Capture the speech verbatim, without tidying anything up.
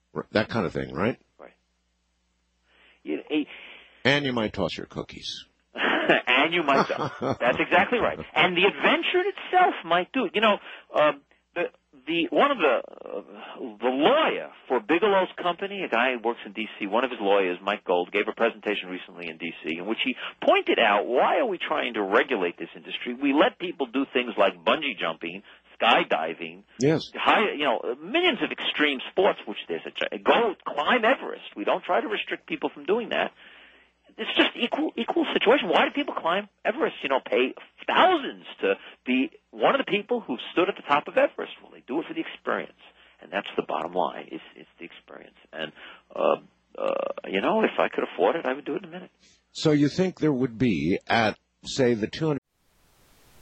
That kind of thing, right? Right. You, a, and you might toss your cookies. and you might. That's exactly right. And the adventure itself might do it. You know, uh, the the one of the uh, the lawyer for Bigelow's company, a guy who works in D C, one of his lawyers, Mike Gold, gave a presentation recently in D C in which he pointed out, why are we trying to regulate this industry? We let people do things like bungee jumping, skydiving, yes, high, you know, millions of extreme sports, which there's a go climb Everest. We don't try to restrict people from doing that. It's just equal equal situation. Why do people climb Everest? You know, pay thousands to be one of the people who stood at the top of Everest. Well, they do it for the experience, and that's the bottom line. It's it's the experience. And uh, uh, you know, if I could afford it, I would do it in a minute. So you think there would be at, say, the two hundred